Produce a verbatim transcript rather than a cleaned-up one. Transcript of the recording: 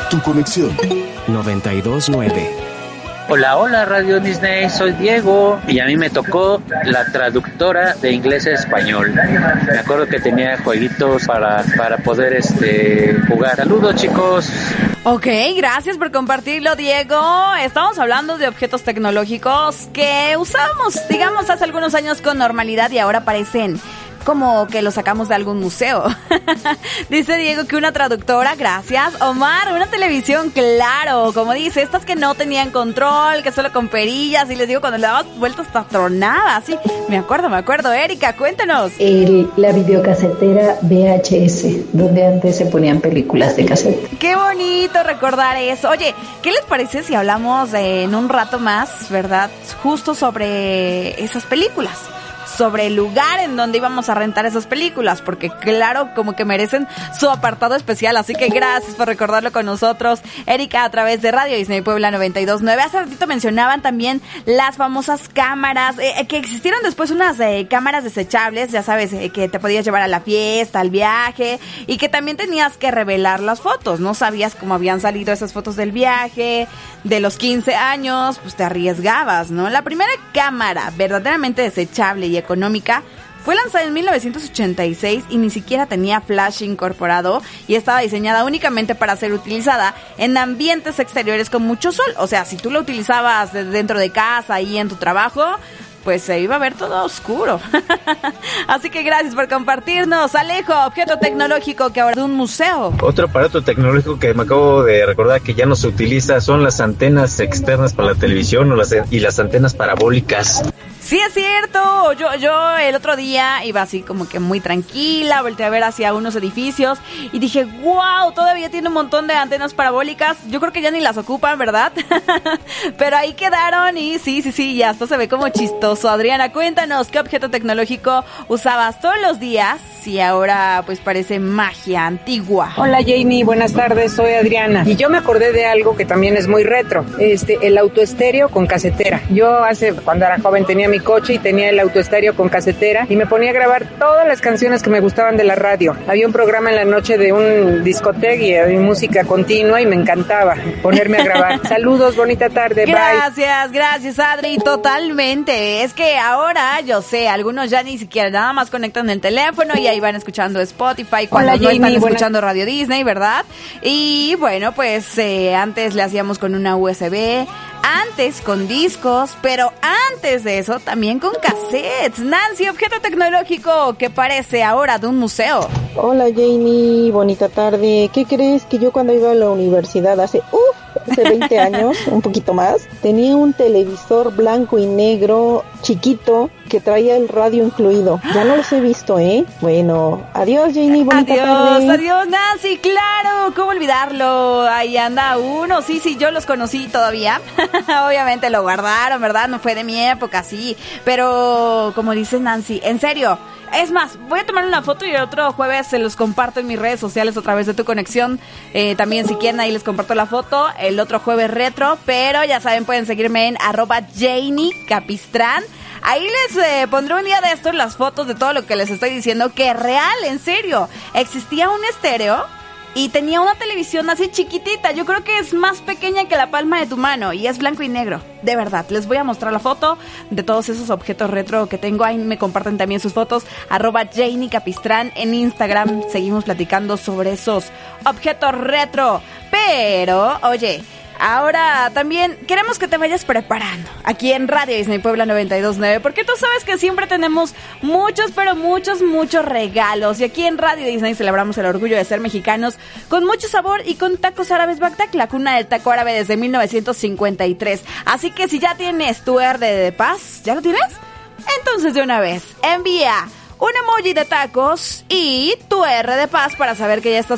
Tu conexión. noventa y dos nueve. Hola, hola Radio Disney, soy Diego y a mí me tocó la traductora de inglés a español. Me acuerdo que tenía jueguitos para, para poder este jugar. Saludos, chicos. Ok, gracias por compartirlo, Diego. Estamos hablando de objetos tecnológicos que usábamos, digamos, hace algunos años con normalidad y ahora parecen como que lo sacamos de algún museo. Dice Diego que una traductora, gracias. Omar, una televisión, claro, como dice, estas que no tenían control, que solo con perillas, y les digo, cuando le dabas vueltas hasta tronaba, sí, me acuerdo, me acuerdo. Erika, cuéntanos. El, la videocasetera V H S, donde antes se ponían películas de cassette. Qué bonito recordar eso. Oye, ¿qué les parece si hablamos eh, en un rato más, verdad, justo sobre esas películas? Sobre el lugar en donde íbamos a rentar esas películas, porque claro, como que merecen su apartado especial, así que gracias por recordarlo con nosotros, Erika, a través de Radio Disney Puebla noventa y dos nueve. Hace ratito mencionaban también las famosas cámaras, eh, que existieron después unas eh, cámaras desechables, ya sabes, eh, que te podías llevar a la fiesta, al viaje, y que también tenías que revelar las fotos, no sabías cómo habían salido esas fotos del viaje, de los quince años, pues te arriesgabas, ¿no? La primera cámara verdaderamente desechable y económica fue lanzada en mil novecientos ochenta y seis y ni siquiera tenía flash incorporado y estaba diseñada únicamente para ser utilizada en ambientes exteriores con mucho sol. O sea, si tú lo utilizabas dentro de casa y en tu trabajo, pues se iba a ver todo oscuro. Así que gracias por compartirnos. Alejo, objeto tecnológico que ahora de un museo. Otro aparato tecnológico que me acabo de recordar que ya no se utiliza son las antenas externas para la televisión o las, y las antenas parabólicas. Sí, es cierto. Yo, yo el otro día iba así como que muy tranquila, volteé a ver hacia unos edificios y dije, wow, todavía tiene un montón de antenas parabólicas. Yo creo que ya ni las ocupan, ¿verdad? Pero ahí quedaron y sí, sí, sí, ya hasta se ve como chistoso. Adriana, cuéntanos, ¿qué objeto tecnológico usabas todos los días y ahora pues parece magia antigua? Hola Jamie, buenas tardes, soy Adriana. Y yo me acordé de algo que también es muy retro, este, el autoestéreo con casetera. Yo hace, cuando era joven tenía mi coche y tenía el autoestéreo con casetera y me ponía a grabar todas las canciones que me gustaban de la radio. Había un programa en la noche de un discoteca y había música continua y me encantaba ponerme a grabar. Saludos, bonita tarde, bye. Gracias, gracias Adri, totalmente. Es que ahora, yo sé, algunos ya ni siquiera nada más conectan el teléfono y ahí van escuchando Spotify cuando Hola, no Jamie, están buena... escuchando Radio Disney, ¿verdad? Y bueno, pues eh, antes le hacíamos con una U S B, antes con discos, pero antes de eso también con cassettes. Nancy, objeto tecnológico que parece ahora de un museo. Hola Jamie, bonita tarde. ¿Qué crees? Que yo cuando iba a la universidad hace, uff, hace veinte años, un poquito más, tenía un televisor blanco y negro chiquito que traía el radio incluido. Ya no los he visto, ¿eh? Bueno, adiós Jamie, bonita adiós, tarde. Adiós Nancy, claro, ¿cómo olvidarlo? Ahí anda uno, sí, sí, yo los conocí todavía. Obviamente lo guardaron, ¿verdad? No fue de mi época, sí. Pero, como dice Nancy, en serio, es más, voy a tomar una foto y el otro jueves se los comparto en mis redes sociales a través de Tu Conexión. Eh, también si quieren ahí les comparto la foto. El otro jueves retro, pero ya saben, pueden seguirme en arroba Janie Capistrán. Ahí les eh, pondré un día de estos las fotos de todo lo que les estoy diciendo, que real, en serio, existía un estéreo y tenía una televisión así chiquitita. Yo creo que es más pequeña que la palma de tu mano y es blanco y negro. De verdad, les voy a mostrar la foto de todos esos objetos retro que tengo. Ahí me comparten también sus fotos. Arroba Janie Capistrán en Instagram. Seguimos platicando sobre esos objetos retro. Pero, oye, ahora también queremos que te vayas preparando aquí en Radio Disney Puebla noventa y dos nueve, porque tú sabes que siempre tenemos muchos, pero muchos, muchos regalos. Y aquí en Radio Disney celebramos el orgullo de ser mexicanos con mucho sabor y con Tacos Árabes Bagdad, la cuna del taco árabe desde mil novecientos cincuenta y tres. Así que si ya tienes tu R de paz, ¿ya lo tienes? Entonces de una vez, envía un emoji de tacos y tu R de paz para saber que ya estás